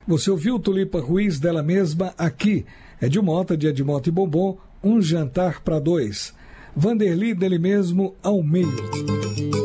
Você ouviu Tulipa Ruiz dela mesma aqui. Edmota, de Edmota e Bombom, Um Jantar para Dois. Vanderly dele mesmo ao meio.